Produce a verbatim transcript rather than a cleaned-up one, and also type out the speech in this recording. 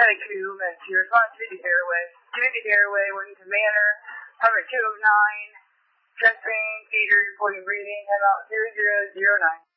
Two minutes. Your response to the airway. To the airway, Washington Manor, number two oh nine. Chest pain, fever, reporting breathing, head out zero zero zero nine.